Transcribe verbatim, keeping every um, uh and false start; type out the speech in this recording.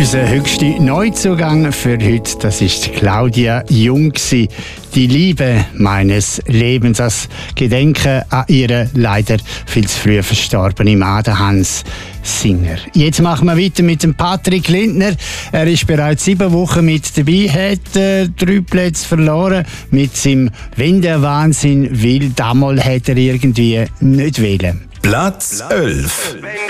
unser höchster Neuzugang für heute, das ist Claudia Jung. Die Liebe meines Lebens, das Gedenken an ihren leider viel zu früh verstorbenen Mann, Hans Singer. Jetzt machen wir weiter mit dem Patrick Lindner. Er ist bereits sieben Wochen mit dabei, hat äh, drei Plätze verloren mit seinem «Wenn der Wahnsinn will». Damals hat er irgendwie nicht wählen. Platz elf.